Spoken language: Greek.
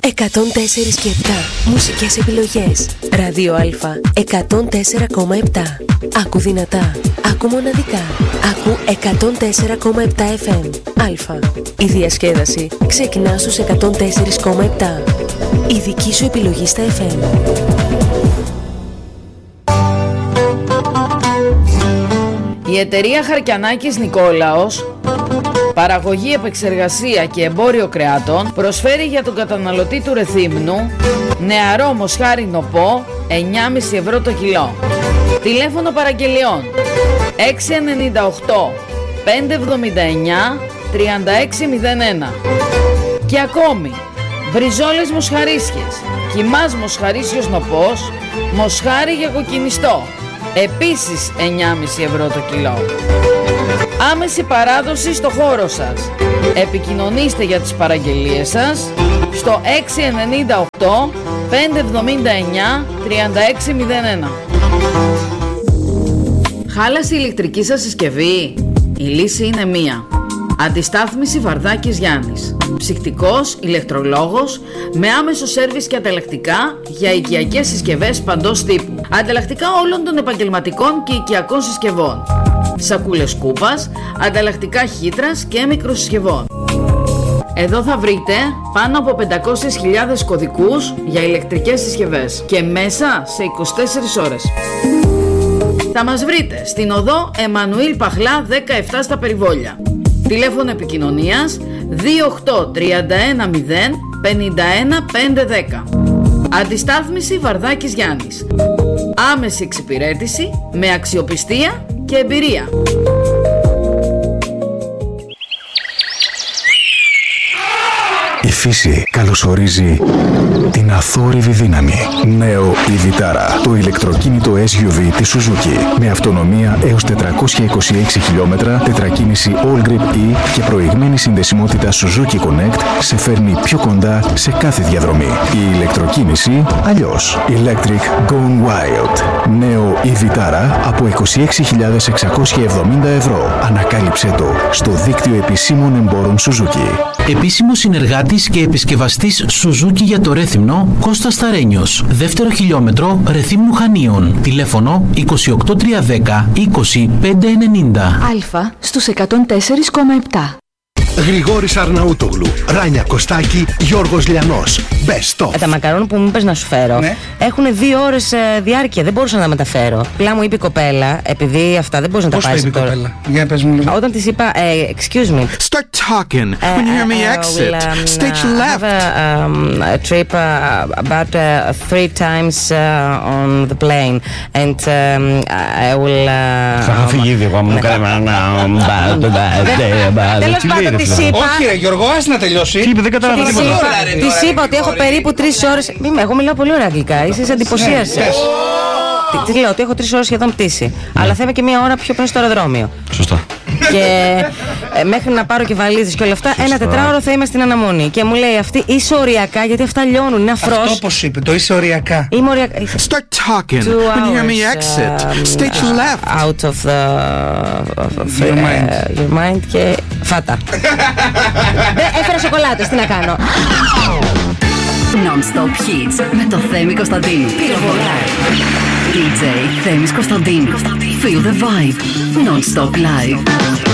104 και 7 μουσικές επιλογές. Ράδιο Α 104,7. Άκου δυνατά, άκου μοναδικά. Άκου 104,7 FM. Α. Η διασκέδαση ξεκινά στους 104,7. Η δική σου επιλογή στα FM. Η εταιρεία Χαρκιανάκης Νικόλαος, παραγωγή, επεξεργασία και εμπόριο κρεάτων, προσφέρει για τον καταναλωτή του Ρεθύμνου νεαρό μοσχάρι νοπό 9,5 ευρώ το κιλό. Τηλέφωνο παραγγελιών 698 579 3601. Και ακόμη μπριζόλες μοσχαρίσιες, κιμάς μοσχαρίσιος νοπός, μοσχάρι για κοκκινιστό, επίσης 9,5 ευρώ το κιλό. Άμεση παράδοση στο χώρο σας. Επικοινωνήστε για τις παραγγελίες σας στο 698 579 3601. Χάλασε η ηλεκτρική σας συσκευή? Η λύση είναι μία. Αντιστάθμιση Βαρδάκης Γιάννης. Ψυκτικός, ηλεκτρολόγος, με άμεσο σέρβις και ανταλλακτικά για οικιακές συσκευές παντός τύπου. Ανταλλακτικά όλων των επαγγελματικών και οικιακών συσκευών. Σακούλες κούπας, ανταλλακτικά χύτρας και μικροσυσκευών. Εδώ θα βρείτε πάνω από 500.000 κωδικούς για ηλεκτρικές συσκευές και μέσα σε 24 ώρες. Θα μας βρείτε στην οδό Εμμανουήλ Παχλά 17 στα Περιβόλια. Τηλέφωνο επικοινωνίας 28 31 0 51 510. Αντιστάθμιση Βαρδάκης Γιάννης. Άμεση εξυπηρέτηση με αξιοπιστία και εμπειρία. Η φύση καλωσορίζει την αθόρυβη δύναμη. Νέο η Vitara, το ηλεκτροκίνητο SUV της Suzuki. Με αυτονομία έως 426 χιλιόμετρα, τετρακίνηση All Grip E και προηγμένη συνδεσιμότητα Suzuki Connect σε φέρνει πιο κοντά σε κάθε διαδρομή. Η ηλεκτροκίνηση αλλιώς. Electric Gone Wild. Νέο η Vitara από 26.670 ευρώ. Ανακάλυψε το στο δίκτυο επισήμων εμπόρων Suzuki. Επίσημος συνεργάτης και επισκευαστής Suzuki για το Ρέθυμνο, Κώστας Σταρένιος. Δεύτερο χιλιόμετρο Ρεθύμνου Χανίων. Τηλέφωνο 28310 20590. Α στους 104,7. Γρηγόρης Αρναούτογλου, Ράνια Κωστάκη, Γιώργος Λιανός. Best of. Τα μακαρόν που μου είπες να σου φέρω έχουν 2 ώρες διάρκεια. Δεν μπορούσα να τα μεταφέρω. Απλά μου είπε η κοπέλα, επειδή αυτά δεν μπορείς να τα πάρεις τώρα. Πώς το είπε η κοπέλα? Για πες μου λίγο. Όταν της είπα, excuse me. Start talking when you hear me exit. Stage left. I have a trip about 3 times on the plane and I will... Θα είχα φύγει ήδη εγώ, μου έκανα Τέλος πάντων της είπα... Όχι ρε Γιώργο, ας να τελειώσει. Τι είπε, δεν κατάλαβα τίποτα. Της είπα ότι έχω περίπου 3 ώρες... Εγώ μιλάω πολύ ωραία αγγλικά, είσαι εντυπωσίασε. Της λέω ότι έχω 3 ώρες σχεδόν πτήση. Αλλά θα είμαι και 1 ώρα πιο πριν στο αεροδρόμιο. Σωστά. Και μέχρι να πάρω και βαλίζες και όλα αυτά, 1 τετράωρο θα είμαι στην αναμονή. Και μου λέει αυτή, είσαι οριακά, γιατί αυτά λιώνουν, είναι αφρός. Αυτό πώς είπε, το είσαι οριακά. Είμαι οριακά. Start talking when you hear me exit. Stage left. Out of your mind και φάτα. Έφερα σοκολάτες, τι να κάνω. Non-stop hits με το Θέμη Κωνσταντίνου. DJ Θέμης Κωνσταντίνου. Feel the vibe. Non-stop live.